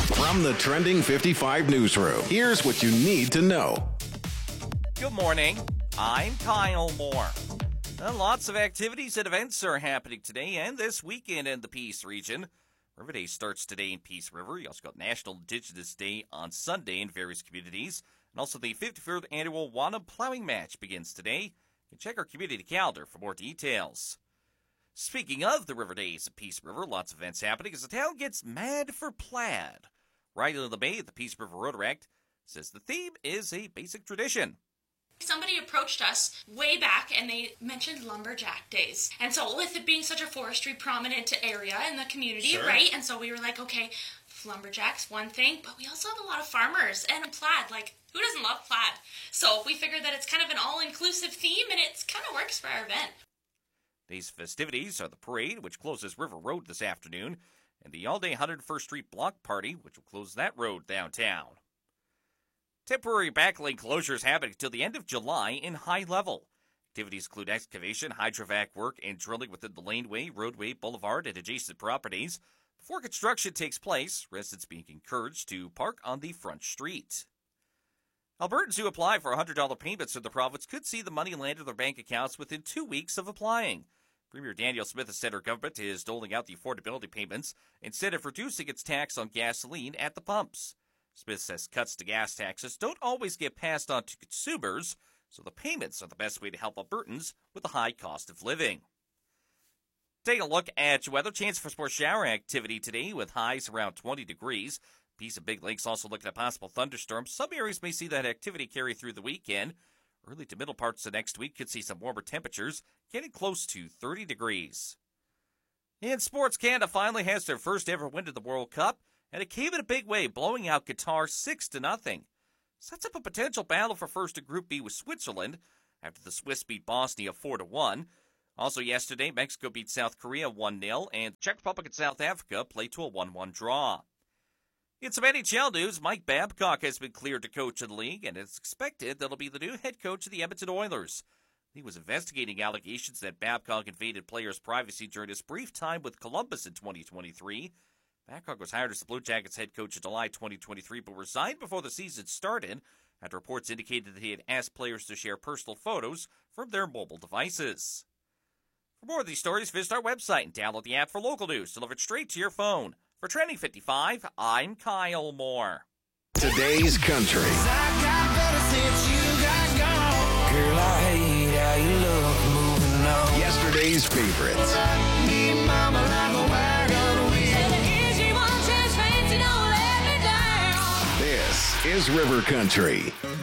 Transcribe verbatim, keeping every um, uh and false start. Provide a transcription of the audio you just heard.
From the Trending fifty-five newsroom, here's what you need to know. Good morning. I'm Kyle Moore. Well, lots of activities and events are happening today and this weekend in the Peace region. River Day starts today in Peace River. You also got National Indigenous Day on Sunday in various communities. And also the fifty-third Annual Wanna Plowing Match begins today. You can check our community calendar for more details. Speaking of the River Days at Peace River, lots of events happening as the town gets mad for plaid. Right in the Bay at the Peace River Rotaract says the theme is a basic tradition. Somebody approached us way back and they mentioned Lumberjack Days. And so with it being such a forestry prominent area in the community, sure. right? And so we were like, okay, lumberjacks, one thing, but we also have a lot of farmers and plaid. Like, who doesn't love plaid? So we figured that it's kind of an all-inclusive theme and it kind of works for our event. These festivities are the parade, which closes River Road this afternoon, and the all-day one hundred first Street Block Party, which will close that road downtown. Temporary backlane closures happen until the end of July in High Level. Activities include excavation, hydrovac work, and drilling within the laneway, roadway, boulevard, and adjacent properties. Before construction takes place, residents being encouraged to park on the front street. Albertans who apply for one hundred dollars payments in the province could see the money land in their bank accounts within two weeks of applying. Premier Danielle Smith has said her government is doling out the affordability payments instead of reducing its tax on gasoline at the pumps. Smith says cuts to gas taxes don't always get passed on to consumers, so the payments are the best way to help Albertans with the high cost of living. Take a look at weather. Chance for sport shower activity today with highs around twenty degrees. Peace and Big Lakes also looking at possible thunderstorms. Some areas may see that activity carry through the weekend. Early to middle parts of next week could see some warmer temperatures, getting close to thirty degrees. In sports, Canada finally has their first ever win of the World Cup, and it came in a big way, blowing out Qatar six to nothing. Sets up a potential battle for first in Group B with Switzerland after the Swiss beat Bosnia four to one. Also yesterday, Mexico beat South Korea one nil, and Czech Republic and South Africa played to a one one draw. In some N H L news, Mike Babcock has been cleared to coach in the league, and it's expected that he'll be the new head coach of the Edmonton Oilers. He was investigating allegations that Babcock invaded players' privacy during his brief time with Columbus in twenty twenty-three. Babcock was hired as the Blue Jackets head coach in July twenty twenty-three, but resigned before the season started, after reports indicated that he had asked players to share personal photos from their mobile devices. For more of these stories, visit our website and download the app for local news delivered straight to your phone. For Trending fifty-five, I'm Kyle Moore. Today's Country. Yesterday's favorites. This is River Country.